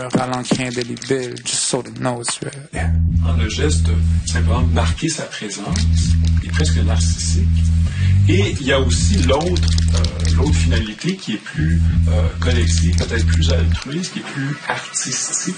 mur à l'encre indélébile, just so they know it's real. Yeah. En le geste de simplement marquer sa présence, est presque narcissique. Et il y a aussi l'autre finalité qui est plus collective, peut-être plus altruiste, qui est plus artistique.